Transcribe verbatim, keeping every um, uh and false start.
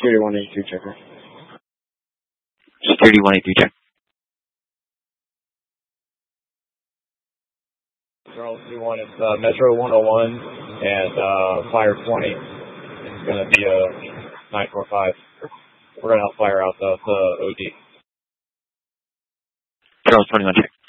Security one eighty-two checker. Security one eighty-two check. Charles two one, it's uh, Metro one oh one and uh, Fire twenty. It's going to be a nine four five. We're going to help fire out the, the O D. Charles twenty-one check.